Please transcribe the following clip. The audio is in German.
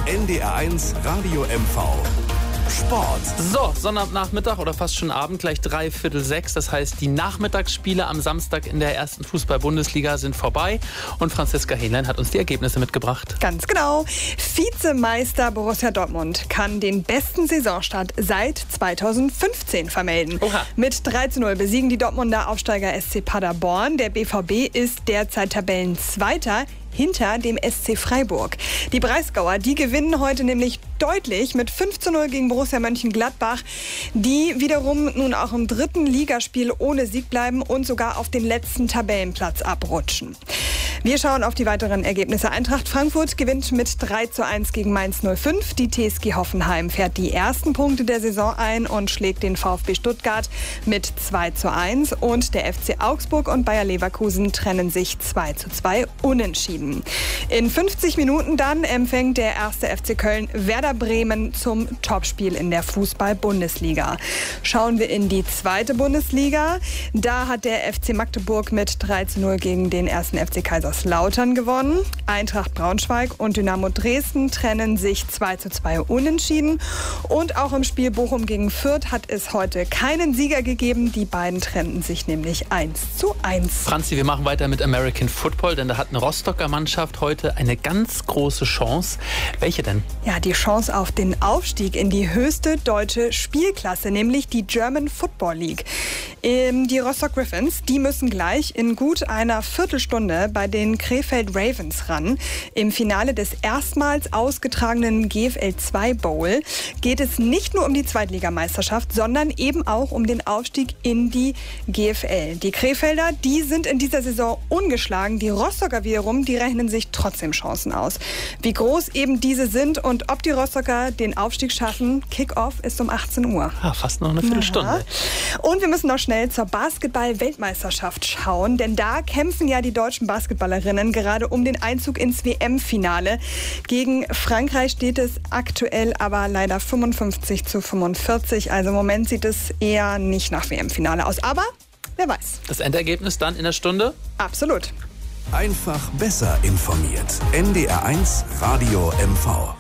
NDR1 Radio MV. Sport. So, Sonnabendnachmittag oder fast schon Abend, gleich 5:45. Das heißt, die Nachmittagsspiele am Samstag in der ersten Fußball-Bundesliga sind vorbei. Und Franziska Hähnlein hat uns die Ergebnisse mitgebracht. Ganz genau. Vizemeister Borussia Dortmund kann den besten Saisonstart seit 2015 vermelden. Oha. Mit 3:0 besiegen die Dortmunder Aufsteiger SC Paderborn. Der BVB ist derzeit Tabellenzweiter hinter dem SC Freiburg. Die Breisgauer, die gewinnen heute nämlich deutlich mit 5:0 gegen Borussia Mönchengladbach, die wiederum nun auch im dritten Ligaspiel ohne Sieg bleiben und sogar auf den letzten Tabellenplatz abrutschen. Wir schauen auf die weiteren Ergebnisse. Eintracht Frankfurt gewinnt mit 3:1 gegen Mainz 05. Die TSG Hoffenheim fährt die ersten Punkte der Saison ein und schlägt den VfB Stuttgart mit 2:1. Und der FC Augsburg und Bayer Leverkusen trennen sich 2:2 unentschieden. In 50 Minuten dann empfängt der 1. FC Köln Werder Bremen zum Topspiel in der Fußball-Bundesliga. Schauen wir in die zweite Bundesliga. Da hat der FC Magdeburg mit 3:0 gegen den 1. FC Kaiserslautern gewonnen. Eintracht Braunschweig und Dynamo Dresden trennen sich 2:2 unentschieden. Und auch im Spiel Bochum gegen Fürth hat es heute keinen Sieger gegeben. Die beiden trennten sich nämlich 1:1. Franzi, wir machen weiter mit American Football, denn da hat eine Rostocker Mannschaft heute eine ganz große Chance. Welche denn? Ja, die Chance auf den Aufstieg in die höchste deutsche Spielklasse, nämlich die German Football League. Die Rostock Griffins, die müssen gleich in gut einer Viertelstunde bei den Krefeld Ravens ran. Im Finale des erstmals ausgetragenen GFL 2 Bowl geht es nicht nur um die Zweitligameisterschaft, sondern eben auch um den Aufstieg in die GFL. Die Krefelder, die sind in dieser Saison ungeschlagen. Die Rostocker wiederum, die rechnen sich trotzdem Chancen aus. Wie groß eben diese sind und ob die Rostocker den Aufstieg schaffen, Kick-Off ist um 18 Uhr. Ah, fast noch eine Viertelstunde. Ja. Und wir müssen noch schnell zur Basketball-Weltmeisterschaft schauen, denn da kämpfen ja die deutschen Basketballerinnen gerade um den Einzug ins WM-Finale. Gegen Frankreich steht es aktuell aber leider 55:45. Also im Moment sieht es eher nicht nach WM-Finale aus. Aber wer weiß. Das Endergebnis dann in der Stunde? Absolut. Einfach besser informiert. NDR1 Radio MV.